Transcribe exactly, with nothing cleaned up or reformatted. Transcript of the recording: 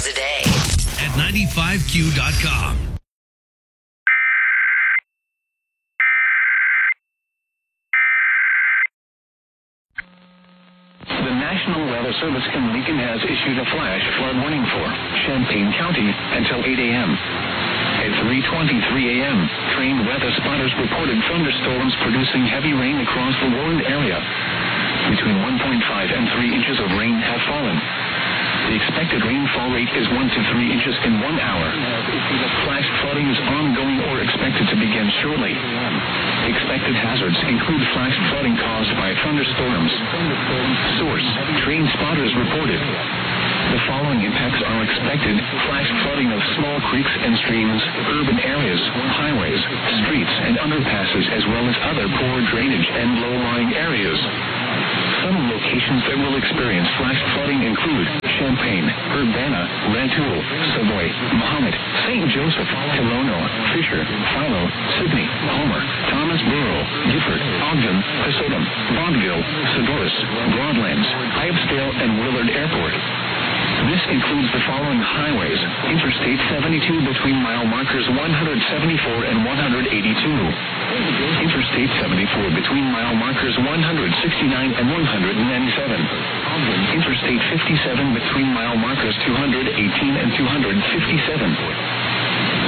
hours a day. At ninety-five Q dot com. The National Weather Service in Lincoln has issued a flash flood warning for Champaign County until eight a.m. At three twenty-three a.m., trained weather spotters reported thunderstorms producing heavy rain across the warned area. Between one point five and three inches of rain have fallen. The expected rainfall rate is one to three inches in one hour. Flash flooding is ongoing or expected to begin shortly. Expected hazards include flash flooding caused by thunderstorms. Source: train spotters reported. The following impacts are expected: flash flooding of small creeks and streams, urban areas, highways, streets, and underpasses, as well as other poor drainage and low-lying areas. Some locations that will experience flash flooding include Champaign, Urbana, Rantoul, Savoy, Mahomet, Saint Joseph, Hilono, Fisher, Philo, Sydney, Homer, Thomas Borough, Gifford, Ogden, Hessodom, Vaudeville, Sedoris, Broadlands, Hyattsville, and Willard Airport. This includes the following highways: Interstate seventy-two between mile markers one seventy-four and one eighty-two. Interstate seventy-four between mile markers one sixty-nine and one ninety-seven. Interstate fifty-seven between mile markers two eighteen and two fifty-seven.